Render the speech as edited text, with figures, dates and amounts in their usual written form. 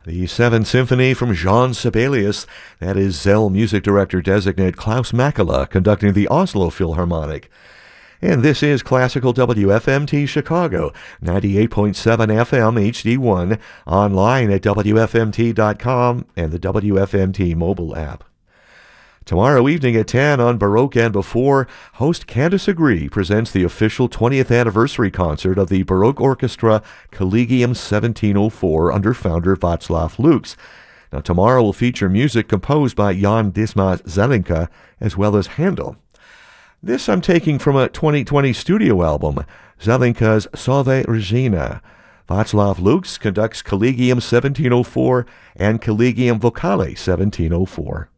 The Seventh Symphony from Jean Sibelius, that is Zell music director designate Klaus Makela conducting the Oslo Philharmonic. And this is Classical WFMT Chicago, 98.7 FM HD1, online at WFMT.com and the WFMT mobile app. Tomorrow evening at 10 on Baroque and Before, host Candice Agree presents the official 20th anniversary concert of the Baroque Orchestra Collegium 1704 under founder Václav Lux. Now, tomorrow will feature music composed by Jan Dismas Zelenka as well as Handel. This I'm taking from a 2020 studio album, Zelenka's Salve Regina. Václav Lux conducts Collegium 1704 and Collegium Vocale 1704.